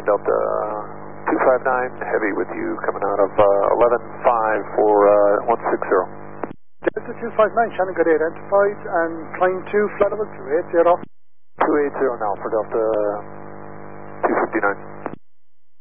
Delta 259, heavy with you coming out of 11-5 for 160. Delta 259, Shannon got identified and climb 2, flight level 280 off. 280 now for Delta 259.